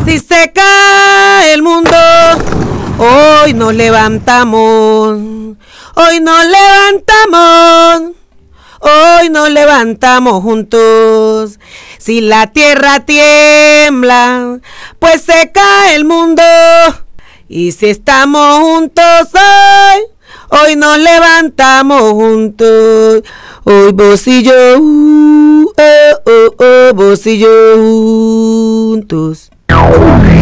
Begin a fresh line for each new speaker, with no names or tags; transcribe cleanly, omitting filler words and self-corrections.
Si se cae el mundo, hoy nos levantamos. Hoy nos levantamos. Hoy nos levantamos juntos. Si la tierra tiembla, pues se cae el mundo. Y si estamos juntos hoy nos levantamos juntos. Hoy vos y yo, vos y yo juntos.